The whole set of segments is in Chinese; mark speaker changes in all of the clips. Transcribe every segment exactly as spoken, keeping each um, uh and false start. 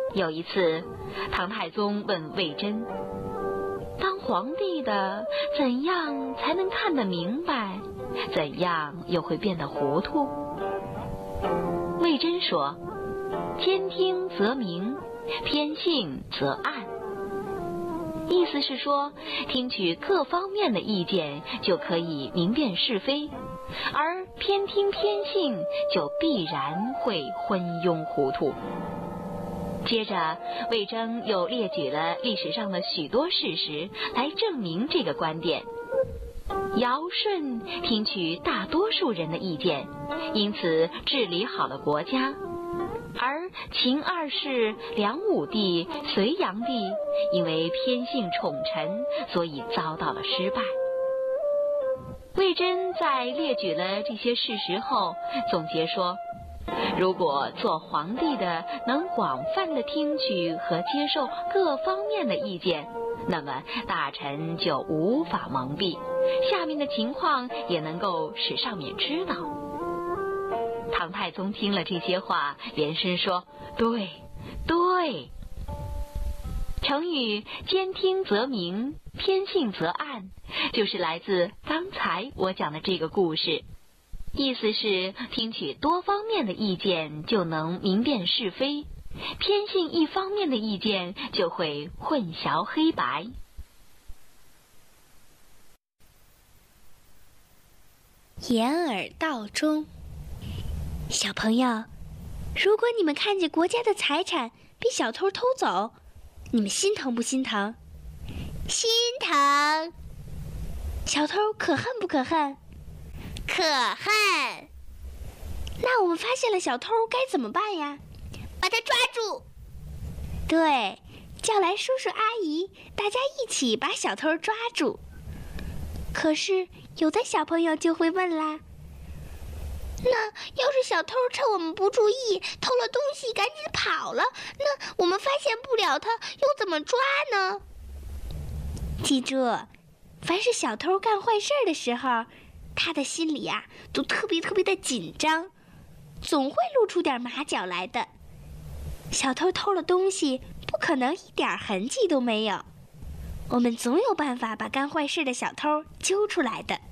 Speaker 1: 有一次，唐太宗问魏征，当皇帝的怎样才能看得明白，怎样又会变得糊涂？魏征说，兼听则明，偏信则暗。意思是说，听取各方面的意见就可以明辨是非，而偏听偏信就必然会昏庸糊涂。接着，魏征又列举了历史上的许多事实来证明这个观点。尧舜听取大多数人的意见，因此治理好了国家；而秦二世、梁武帝、隋炀帝因为偏信宠臣，所以遭到了失败。魏征在列举了这些事实后，总结说，如果做皇帝的能广泛地听取和接受各方面的意见，那么大臣就无法蒙蔽，下面的情况也能够使上面知道。唐太宗听了这些话，连声说，对对。成语兼听则明，偏信则暗，就是来自刚才我讲的这个故事。意思是听取多方面的意见就能明辨是非，偏信一方面的意见就会混淆黑白。
Speaker 2: 掩耳盗钟。小朋友，如果你们看见国家的财产被小偷偷走，你们心疼不心疼？
Speaker 3: 心疼。
Speaker 2: 小偷可恨不可恨？
Speaker 3: 可恨。
Speaker 2: 那我们发现了小偷该怎么办呀？
Speaker 3: 把他抓住。
Speaker 2: 对，叫来叔叔阿姨，大家一起把小偷抓住。可是有的小朋友就会问啦，
Speaker 3: 那要是小偷趁我们不注意偷了东西赶紧跑了，那我们发现不了他又怎么抓呢？
Speaker 2: 记住，凡是小偷干坏事的时候，他的心里啊都特别特别的紧张，总会露出点马脚来的。小偷偷了东西不可能一点痕迹都没有，我们总有办法把干坏事的小偷揪出来的。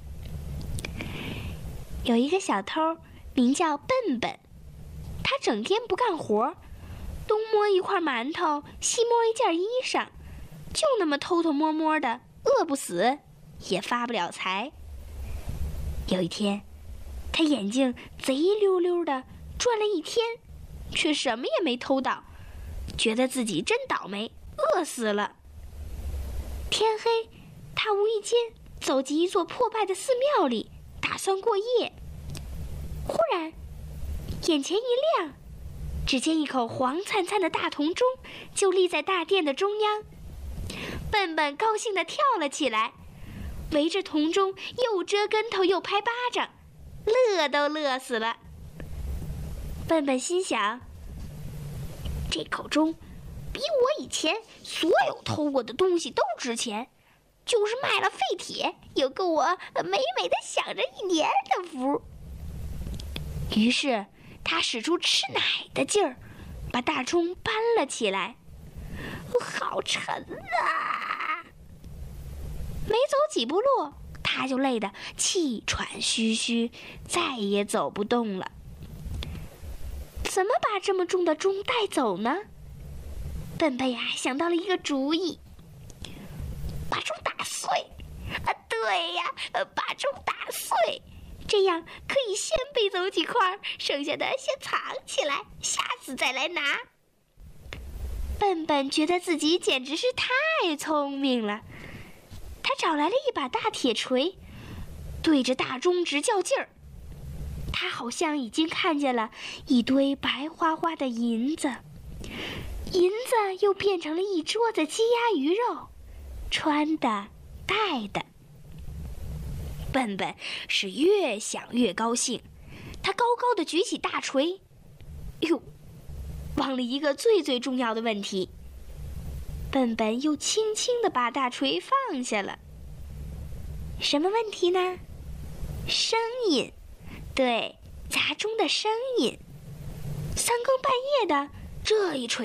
Speaker 2: 有一个小偷名叫笨笨，他整天不干活，东摸一块馒头，西摸一件衣裳，就那么偷偷摸摸的，饿不死也发不了财。有一天，他眼睛贼溜溜的转了一天，却什么也没偷到，觉得自己真倒霉，饿死了。天黑，他无意间走进一座破败的寺庙里，打算过夜。忽然眼前一亮，只见一口黄灿灿的大铜钟就立在大殿的中央。笨笨高兴地跳了起来，围着铜钟又折跟头又拍巴掌，乐都乐死了。笨笨心想，这口钟比我以前所有偷过的东西都值钱，就是卖了废铁也够我美美的享着一年的福。于是他使出吃奶的劲儿，把大钟搬了起来。好沉啊！没走几步路，他就累得气喘吁吁，再也走不动了。怎么把这么重的钟带走呢？笨笨呀想到了一个主意，把钟打碎。啊，对呀，把钟打碎，这样可以先背走几块，剩下的先藏起来，下次再来拿。笨笨觉得自己简直是太聪明了，他找来了一把大铁锤，对着大钟直较劲儿。他好像已经看见了一堆白花花的银子，银子又变成了一桌子鸡鸭鱼肉，穿的戴的。笨笨是越想越高兴，他高高的举起大锤，哟，忘了一个最最重要的问题。笨笨又轻轻地把大锤放下了。什么问题呢？声音，对，砸钟的声音。三更半夜的，这一锤